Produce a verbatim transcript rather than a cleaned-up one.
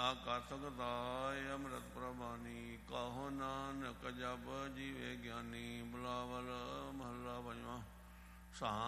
ਕਰ ਸਕਦਾਇ ਅੰਮ੍ਰਿਤ ਪ੍ਰਵਾਨੀ। ਕਹੋ ਨਾਨਕ ਜਪ ਜੀਵੇ ਗਿਆਨੀ। ਬਿਲਾਵਲ ਮਹੱਲਾ ਪੰਜਵਾਂ। ਸਾਂ